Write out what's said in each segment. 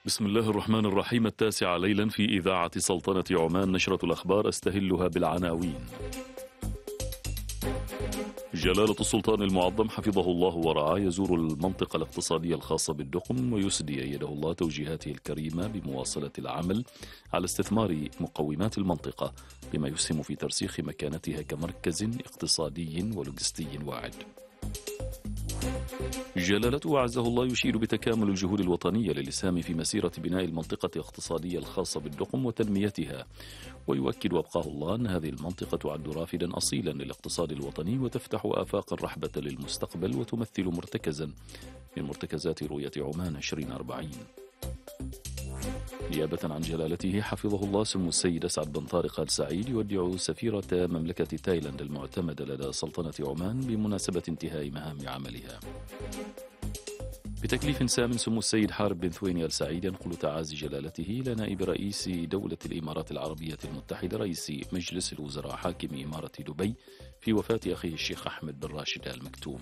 بسم الله الرحمن الرحيم. 9 ليلا في إذاعة سلطنة عمان، نشرة الأخبار أستهلها بالعناوين. جلالة السلطان المعظم حفظه الله ورعاه يزور المنطقة الاقتصادية الخاصة بالدقم ويسدي أيده الله توجيهاته الكريمة بمواصلة العمل على استثمار مقومات المنطقة بما يسهم في ترسيخ مكانتها كمركز اقتصادي ولوجستي واعد. جلالته أعزه الله يشير بتكامل الجهود الوطنية للإسهام في مسيرة بناء المنطقة الاقتصادية الخاصة بالدقم وتنميتها، ويؤكد وابقاه الله أن هذه المنطقة تعد رافدا أصيلا للاقتصاد الوطني وتفتح آفاقا رحبة للمستقبل وتمثل مرتكزا من مرتكزات رؤية عمان 2040. نيابة عن جلالته حفظه الله سمو السيد أسعد بن طارق آل سعيد يودع سفيرة مملكة تايلاند المعتمدة لدى سلطنة عمان بمناسبة انتهاء مهام عملها. بتكليف سام سمو السيد حارب بن ثويني آل سعيد ينقل تعازي جلالته إلى نائب رئيس دولة الإمارات العربية المتحدة رئيس مجلس الوزراء حاكم إمارة دبي في وفاة أخيه الشيخ أحمد بن راشد آل مكتوم.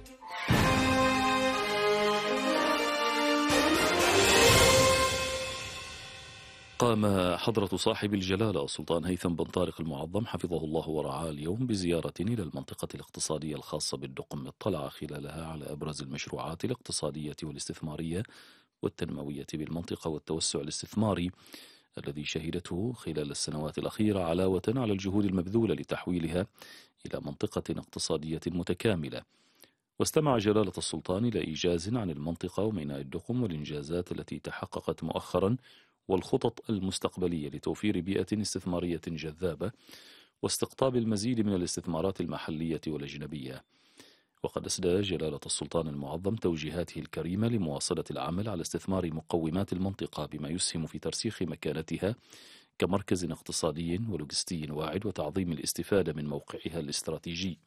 قام حضرة صاحب الجلالة السلطان هيثم بن طارق المعظم حفظه الله ورعاه اليوم بزيارة إلى المنطقة الاقتصادية الخاصة بالدقم، اطلع خلالها على أبرز المشروعات الاقتصادية والاستثمارية والتنموية بالمنطقة والتوسع الاستثماري الذي شهدته خلال السنوات الأخيرة علاوة على الجهود المبذولة لتحويلها إلى منطقة اقتصادية متكاملة. واستمع جلالة السلطان إلى إيجاز عن المنطقة وميناء الدقم والإنجازات التي تحققت مؤخرا والخطط المستقبلية لتوفير بيئة استثمارية جذابة واستقطاب المزيد من الاستثمارات المحلية والأجنبية. وقد أسدى جلالة السلطان المعظم توجيهاته الكريمة لمواصلة العمل على استثمار مقومات المنطقة بما يسهم في ترسيخ مكانتها كمركز اقتصادي ولوجستي واعد وتعظيم الاستفادة من موقعها الاستراتيجي.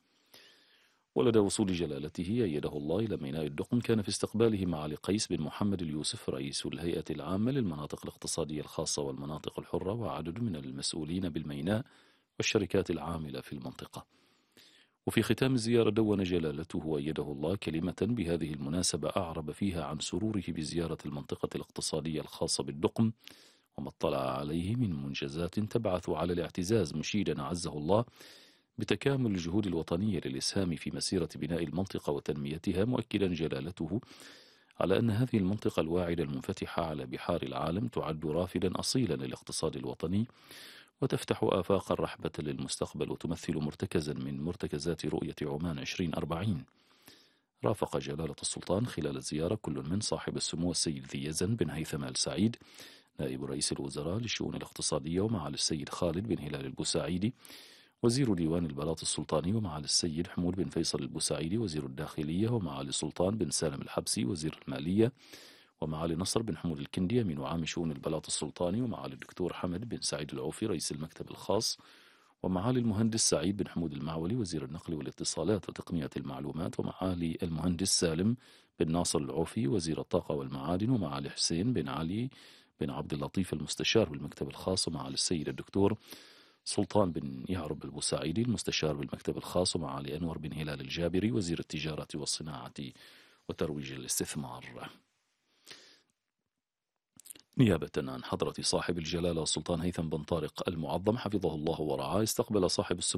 ولدى وصول جلالته أيده الله إلى ميناء الدقم كان في استقباله معالي قيس بن محمد اليوسف رئيس الهيئة العامة للمناطق الاقتصادية الخاصة والمناطق الحرة وعدد من المسؤولين بالميناء والشركات العاملة في المنطقة. وفي ختام الزيارة دون جلالته أيده الله كلمة بهذه المناسبة أعرب فيها عن سروره بزيارة المنطقة الاقتصادية الخاصة بالدقم وما اطلع عليه من منجزات تبعث على الاعتزاز، مشيدا أعزه الله بتكامل الجهود الوطنية للإسهام في مسيرة بناء المنطقة وتنميتها، مؤكدا جلالته على أن هذه المنطقة الواعدة المنفتحة على بحار العالم تعد رافدا أصيلا للاقتصاد الوطني وتفتح آفاقا رحبة للمستقبل وتمثل مرتكزا من مرتكزات رؤية عمان 2040. رافق جلالة السلطان خلال الزيارة كل من صاحب السمو السيد ذي يزن بن هيثم آل سعيد نائب رئيس الوزراء للشؤون الاقتصادية ومعالي السيد خالد بن هلال البوساعيدي وزير ديوان البلاط السلطاني ومعالي السيد حمود بن فيصل البوساعيدي وزير الداخلية ومعالي سلطان بن سالم الحبسي وزير المالية ومعالي نصر بن حمود الكندي أمين عام شؤون البلاط السلطاني ومعالي الدكتور حمد بن سعيد العوفي رئيس المكتب الخاص ومعالي المهندس سعيد بن حمود المعولي وزير النقل والاتصالات وتقنية المعلومات ومعالي المهندس سالم بن ناصر العوفي وزير الطاقة والمعادن ومعالي حسين بن علي بن عبد اللطيف المستشار بالمكتب الخاص ومعالي السيد الدكتور سلطان بن يعرب البوساعيدي المستشار بالمكتب الخاص ومعالي أنور بن هلال الجابري وزير التجارة والصناعة وترويج الاستثمار. نيابة عن حضرة صاحب الجلالة السلطان هيثم بن طارق المعظم حفظه الله ورعاه استقبل صاحب السمو